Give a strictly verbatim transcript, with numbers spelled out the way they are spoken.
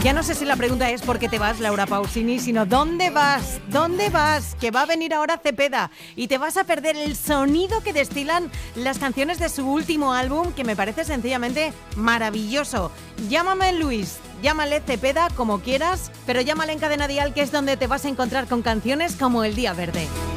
Ya no sé si la pregunta es ¿por qué te vas, Laura Pausini?, sino ¿dónde vas? ¿Dónde vas? Que va a venir ahora Cepeda y te vas a perder el sonido que destilan las canciones de su último álbum, que me parece sencillamente maravilloso. Llámame Luis, llámale Cepeda como quieras, pero llámale en Cadena Dial, que es donde te vas a encontrar con canciones como El Día Verde.